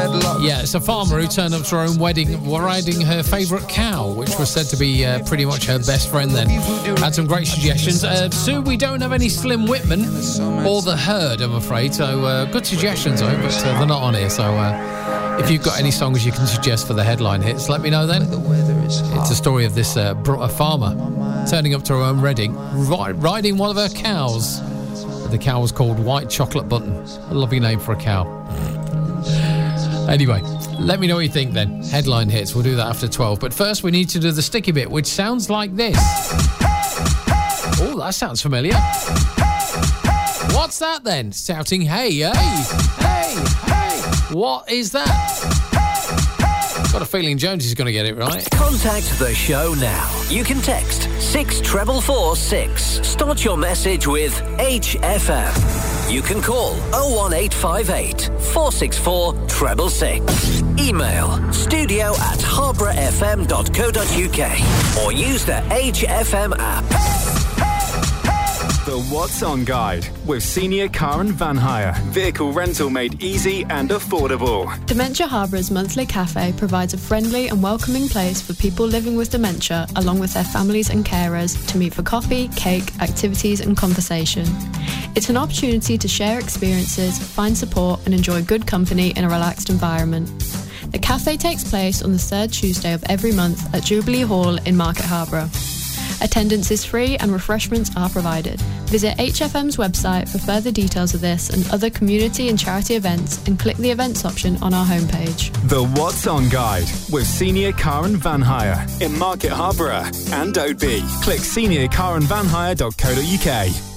Yeah, it's a farmer who turned up to her own wedding riding her favourite cow, which was said to be pretty much her best friend then. Had some great suggestions. Sue, we don't have any Slim Whitman or The Herd, I'm afraid, so good suggestions, though, but they're not on here, so if you've got any songs you can suggest for the headline hits, let me know then. It's a story of this a farmer turning up to her own wedding, riding one of her cows. The cow was called White Chocolate Button. A lovely name for a cow. Anyway, let me know what you think then. Headline hits, we'll do that after 12. But first we need to do the sticky bit, which sounds like this. Oh, that sounds familiar. What's that then? Shouting, hey, hey, hey, hey. What is that? Got a feeling Jones is going to get it right. Contact the show now. You can text 64446. Start your message with HFM. You can call 01858 464 666. Email studio@harbourfm.co.uk or use the HFM app. The What's On Guide with Senior Car and Van Hire. Vehicle rental made easy and affordable. Dementia Harbour's monthly cafe provides a friendly and welcoming place for people living with dementia, along with their families and carers, to meet for coffee, cake, activities and conversation. It's an opportunity to share experiences, find support and enjoy good company in a relaxed environment. The cafe takes place on the third Tuesday of every month at Jubilee Hall in Market Harborough. Attendance is free and refreshments are provided. Visit HFM's website for further details of this and other community and charity events and click the events option on our homepage. The What's On Guide with Senior Car and Van Hire in Market Harborough and Oadby. Click seniorcarandvanhire.co.uk.